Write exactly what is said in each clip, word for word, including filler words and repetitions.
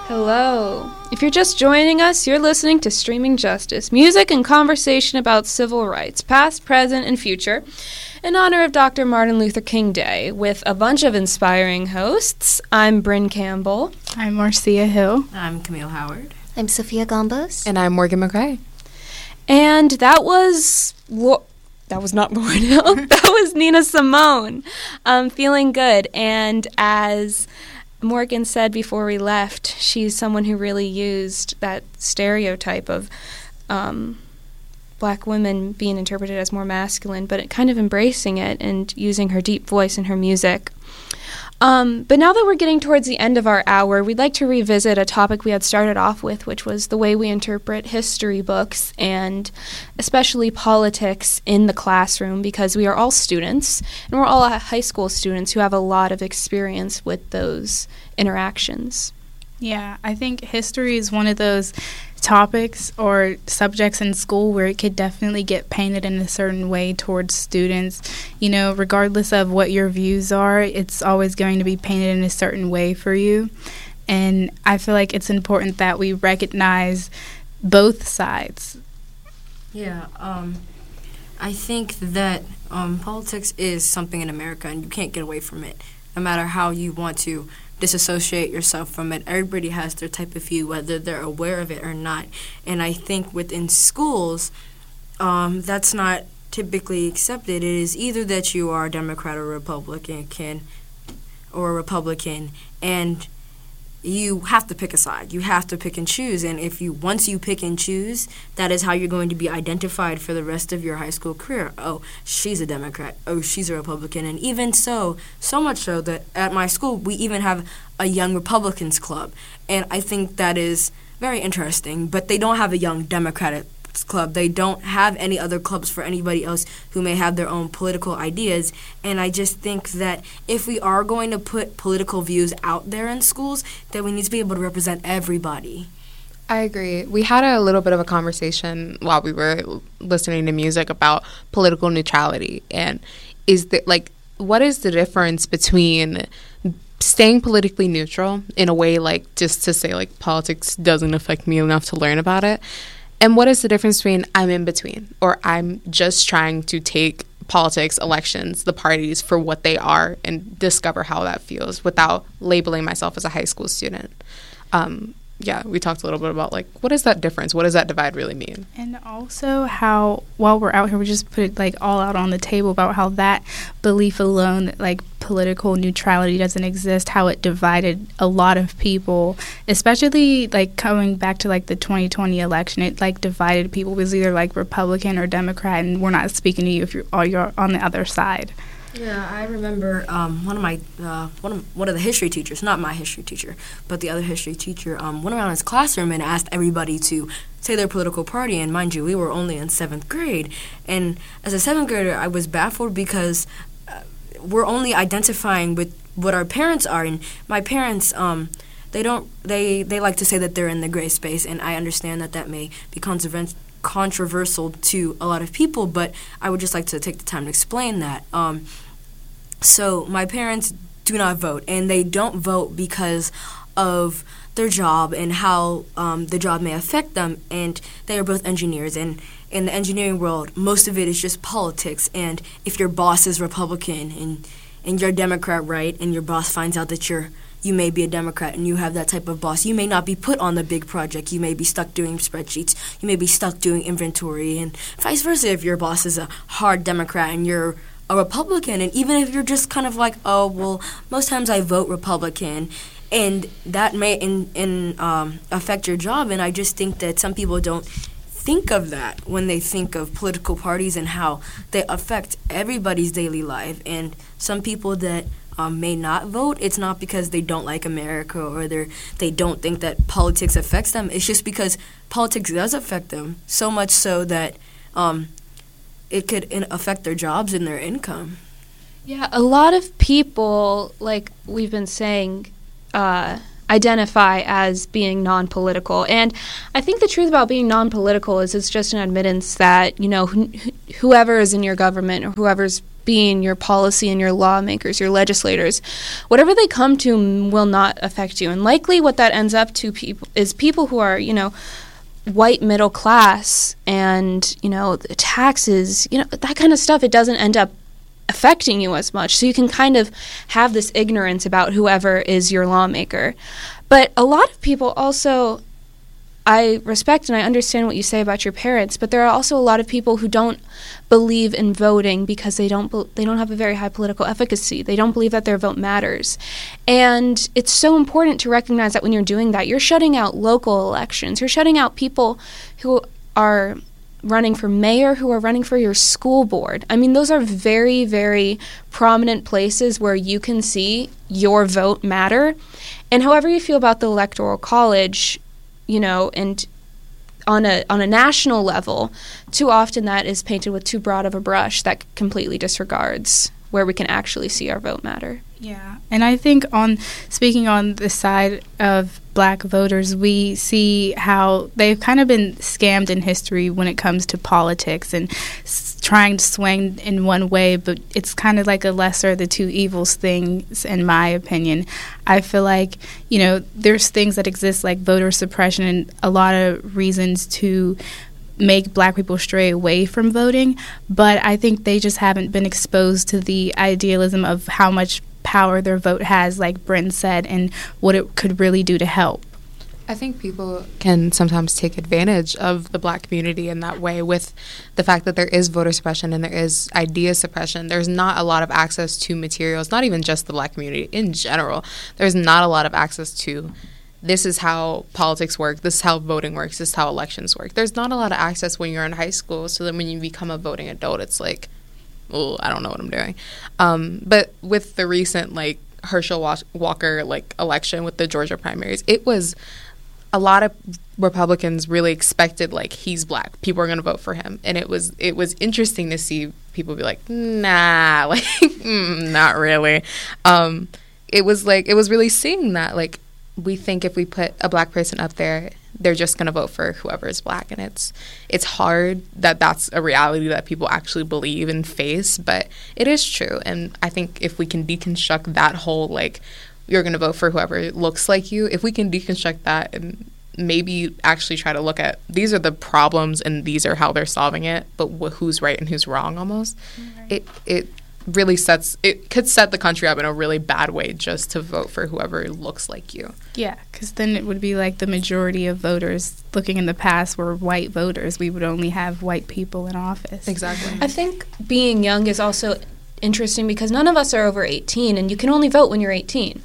Hello. If you're just joining us, you're listening to Streaming Justice, music and conversation about civil rights, past, present, and future, in honor of Doctor Martin Luther King Day, with a bunch of inspiring hosts. I'm Bryn Campbell. I'm Marcia Hill. I'm Camille Howard. I'm Sophia Gombos. And I'm Morgan McRae. And that was... Lo- that was not Lauryn Hill. That was Nina Simone. Um, Feeling Good. And as Morgan said before we left, she's someone who really used that stereotype of um, black women being interpreted as more masculine, but kind of embracing it and using her deep voice in her music. Um, but now that we're getting towards the end of our hour, we'd like to revisit a topic we had started off with, which was the way we interpret history books and especially politics in the classroom, because we are all students, and we're all high school students who have a lot of experience with those interactions. Yeah, I think history is one of those topics or subjects in school where it could definitely get painted in a certain way towards students. You know, regardless of what your views are, it's always going to be painted in a certain way for you. And I feel like it's important that we recognize both sides. Yeah, um, I think that um, politics is something in America, and you can't get away from it, no matter how you want to disassociate yourself from it. Everybody has their type of view, whether they're aware of it or not. And I think within schools, um, that's not typically accepted. It is either that you are a Democrat or Republican, can, or a Republican, and you have to pick a side. You have to pick and choose. And if you once you pick and choose, that is how you're going to be identified for the rest of your high school career. Oh, she's a Democrat. Oh, she's a Republican. And even so, so much so that at my school we even have a Young Republicans Club. And I think that is very interesting. But they don't have a Young Democratic Club. They don't have any other clubs for anybody else who may have their own political ideas. And I just think that if we are going to put political views out there in schools, that we need to be able to represent everybody. I agree. We had a little bit of a conversation while we were listening to music about political neutrality. And is that, like, what is the difference between staying politically neutral in a way, like, just to say, like, politics doesn't affect me enough to learn about it? And what is the difference between I'm in between, or I'm just trying to take politics, elections, the parties for what they are and discover how that feels without labeling myself as a high school student? Um, yeah, we talked a little bit about, like, what is that difference? What does that divide really mean? And also how, while we're out here, we just put it, like, all out on the table about how that belief alone, that, like, political neutrality doesn't exist, how it divided a lot of people, especially, like, coming back to, like, the twenty twenty election. It, like, divided people. It was either, like, Republican or Democrat, and we're not speaking to you if you're, or you're on the other side. Yeah, I remember um, one of my uh, one of one of the history teachers, not my history teacher, but the other history teacher, um, went around his classroom and asked everybody to say their political party. And mind you, we were only in seventh grade, and as a seventh grader, I was baffled because uh, we're only identifying with what our parents are, and my parents, um, they don't they they like to say that they're in the gray space, and I understand that that may be controversial. controversial to a lot of people, but I would just like to take the time to explain that. Um, so my parents do not vote, and they don't vote because of their job and how um, the job may affect them, and they are both engineers, and in the engineering world, most of it is just politics, and if your boss is Republican and, and you're a Democrat, right, and your boss finds out that you're you may be a Democrat and you have that type of boss, you may not be put on the big project. You may be stuck doing spreadsheets. You may be stuck doing inventory, and vice versa if your boss is a hard Democrat and you're a Republican. And even if you're just kind of like, oh, well, most times I vote Republican, and that may in, in, um, affect your job. And I just think that some people don't think of that when they think of political parties and how they affect everybody's daily life. And some people that Um, may not vote, it's not because they don't like America or they they don't think that politics affects them. It's just because politics does affect them, so much so that um, it could in- affect their jobs and their income. Yeah, a lot of people, like we've been saying, uh, identify as being non-political. And I think the truth about being non-political is it's just an admittance that, you know, wh- whoever is in your government or whoever's being your policy and your lawmakers, your legislators, whatever they come to m- will not affect you. And likely what that ends up to people is people who are, you know, white middle class and, you know, the taxes, you know, that kind of stuff, it doesn't end up affecting you as much. So you can kind of have this ignorance about whoever is your lawmaker. But a lot of people also, I respect and I understand what you say about your parents, but there are also a lot of people who don't believe in voting because they don't be- they don't have a very high political efficacy. They don't believe that their vote matters. And it's so important to recognize that when you're doing that, you're shutting out local elections. You're shutting out people who are running for mayor, who are running for your school board. I mean, those are very, very prominent places where you can see your vote matter. And however you feel about the Electoral College, you know, and on a on a national level, too often that is painted with too broad of a brush that completely disregards where we can actually see our vote matter. Yeah, and I think on speaking on the side of black voters, we see how they've kind of been scammed in history when it comes to politics and s- trying to swing in one way, but it's kind of like a lesser of the two evils things, in my opinion. I feel like, you know, there's things that exist like voter suppression and a lot of reasons to make black people stray away from voting, but I think they just haven't been exposed to the idealism of how much power their vote has, like Bryn said, and what it could really do to help. I think people can sometimes take advantage of the black community in that way with the fact that there is voter suppression and there is idea suppression. There's not a lot of access to materials, not even just the black community in general. There's not a lot of access to this is how politics work, this is how voting works, this is how elections work. There's not a lot of access when you're in high school, so then when you become a voting adult, it's like, oh, I don't know what I'm doing. Um, but with the recent, like, Herschel Walker, like, election with the Georgia primaries, it was a lot of Republicans really expected, like, he's black, people are going to vote for him. And it was it was interesting to see people be like, nah, like, mm, not really. Um, it was, like, it was really seeing that, like, we think if we put a black person up there, they're just going to vote for whoever is black. And it's it's hard that that's a reality that people actually believe and face, but it is true. And I think if we can deconstruct that whole, like, you're going to vote for whoever looks like you, if we can deconstruct that and maybe actually try to look at these are the problems and these are how they're solving it, but wh- who's right and who's wrong almost, right. it it really sets, it could set the country up in a really bad way just to vote for whoever looks like you. Yeah, because then it would be like the majority of voters looking in the past were white voters. We would only have white people in office. Exactly. I think being young is also interesting because none of us are over eighteen, and you can only vote when you're eighteen.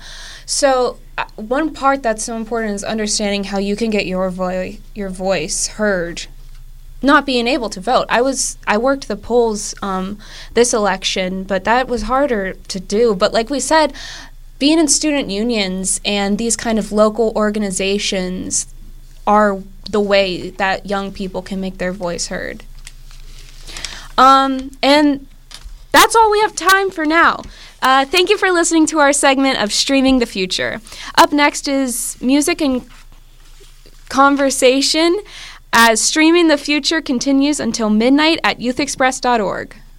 So uh, one part that's so important is understanding how you can get your vo- your voice heard, not being able to vote. I was I worked the polls um, this election, but that was harder to do. But like we said, being in student unions and these kind of local organizations are the way that young people can make their voice heard. Um, and that's all we have time for now. Uh, thank you for listening to our segment of Streaming the Future. Up next is music and conversation as Streaming the Future continues until midnight at youth express dot org.